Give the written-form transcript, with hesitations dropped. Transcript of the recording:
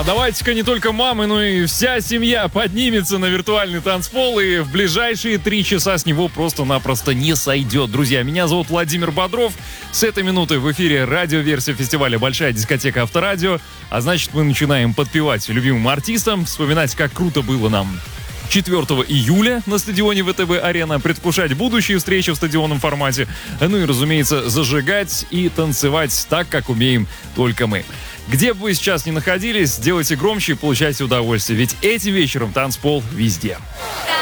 давайте-ка не только мамы, но и вся семья поднимется на виртуальный танцпол и в ближайшие 3 часа с него просто-напросто не сойдет. Друзья, меня зовут Владимир Бодров. С этой минуты в эфире радиоверсия фестиваля «Большая дискотека Авторадио». А значит, мы начинаем подпевать любимым артистам, вспоминать, как круто было нам 4 июля на стадионе ВТБ-Арена, предвкушать будущие встречи в стадионном формате, ну и, разумеется, зажигать и танцевать так, как умеем только мы. Где бы вы сейчас ни находились, делайте громче и получайте удовольствие, ведь этим вечером танцпол везде.